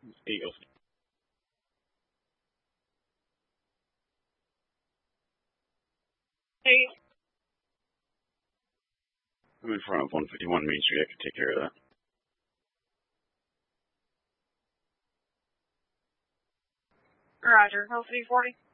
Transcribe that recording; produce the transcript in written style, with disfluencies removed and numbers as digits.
Eagles. Hey. I'm in front of 151 Main Street. I could take care of that. Roger. Hill 340.